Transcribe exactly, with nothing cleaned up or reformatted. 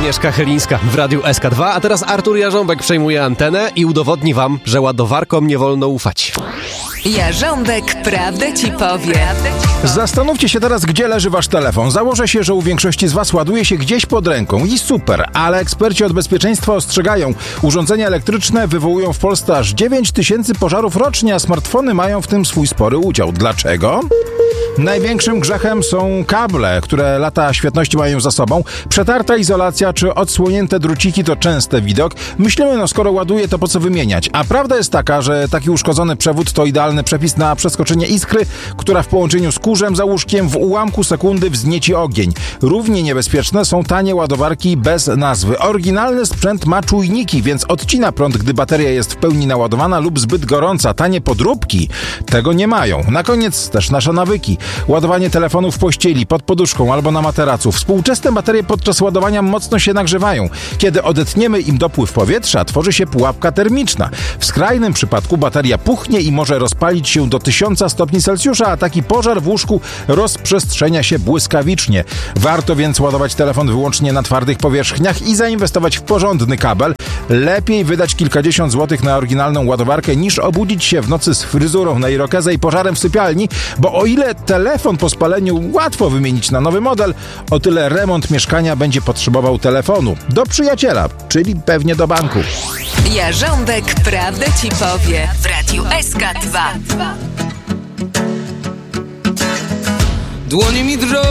Agnieszka Chylińska w Radiu S K dwa, a teraz Artur Jarząbek przejmuje antenę i udowodni wam, że ładowarkom nie wolno ufać. Jarząbek prawdę ci powie. Zastanówcie się teraz, gdzie leży wasz telefon. Założę się, że u większości z was ładuje się gdzieś pod ręką i super, ale eksperci od bezpieczeństwa ostrzegają. Urządzenia elektryczne wywołują w Polsce aż dziewięć tysięcy pożarów rocznie, a smartfony mają w tym swój spory udział. Dlaczego? Największym grzechem są kable, które lata świetności mają za sobą. Przetarta izolacja czy odsłonięte druciki to częsty widok. Myślimy, no skoro ładuje, to po co wymieniać? A prawda jest taka, że taki uszkodzony przewód to idealny przepis na przeskoczenie iskry, która w połączeniu z kurzem za łóżkiem w ułamku sekundy wznieci ogień. Równie niebezpieczne są tanie ładowarki bez nazwy. Oryginalny sprzęt ma czujniki, więc odcina prąd, gdy bateria jest w pełni naładowana lub zbyt gorąca. Tanie podróbki tego nie mają. Na koniec też nasze nawyki. Ładowanie telefonu w pościeli, pod poduszką albo na materacu. Współczesne baterie podczas ładowania mocno się nagrzewają. Kiedy odetniemy im dopływ powietrza, tworzy się pułapka termiczna. W skrajnym przypadku bateria puchnie i może rozpalić się do tysiąca stopni Celsjusza, a taki pożar w łóżku rozprzestrzenia się błyskawicznie. Warto więc ładować telefon wyłącznie na twardych powierzchniach i zainwestować w porządny kabel. Lepiej wydać kilkadziesiąt złotych na oryginalną ładowarkę, niż obudzić się w nocy z fryzurą na irokezę i pożarem w sypialni, bo o ile telefon po spaleniu łatwo wymienić na nowy model, o tyle remont mieszkania będzie potrzebował telefonu. Do przyjaciela, czyli pewnie do banku. Jarząbek prawdę ci powie w Radiu S K dwa. Dłonie mi drżą.